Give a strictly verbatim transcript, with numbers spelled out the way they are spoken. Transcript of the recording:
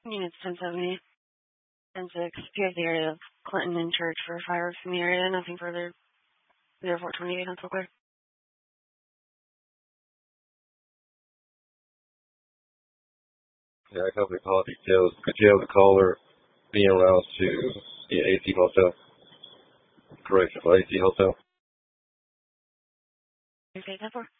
Units ten seventy, ten six. If you have the area of Clinton and Church for fire from the area, nothing further. zero four twenty-eight, until clear. Yeah, I copy call details. Could you have the caller be en route to the A C Hotel? Correct, A C Hotel. Okay, ten four.